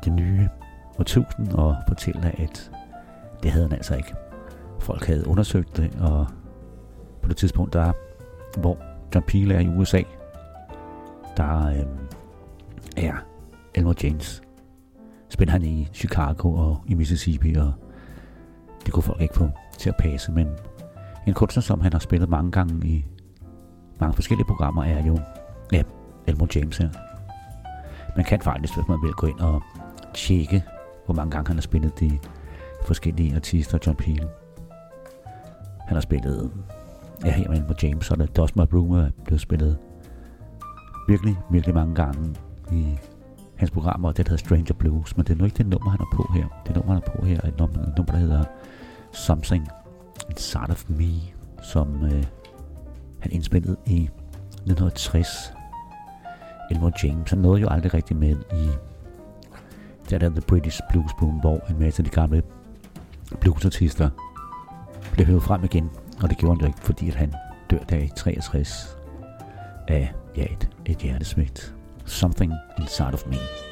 det nye årtusind og fortæller, at det havde han altså ikke. Folk havde undersøgt det, og på det tidspunkt, der hvor John Peel er i USA, der er Elmore James. Spiller han i Chicago og i Mississippi, og det kunne folk ikke få til at passe, men en kunstner, som han har spillet mange gange i mange forskellige programmer, er jo Elmore James her. Man kan faktisk, hvis man vil, gå ind og tjekke, hvor mange gange han har spillet de forskellige artister, John Peel. Han har spillet, her med Elmore James, og Dust My Broom er blevet spillet virkelig, virkelig mange gange i hans programmer, og det hedder Stranger Blues, men det er nu ikke det nummer, han er på her. Det nummer, han er på her, er et nummer, der hedder Something Inside of Me, som han indspillede i 1960. Elmore James, han nåede jo aldrig rigtig med i det der The British Blues Boom, hvor en masse af de gamle bluesartister blev høvet frem igen, og det gjorde han jo ikke, fordi at han dør der i 63 af et hjertesvigt. Something Inside of Me.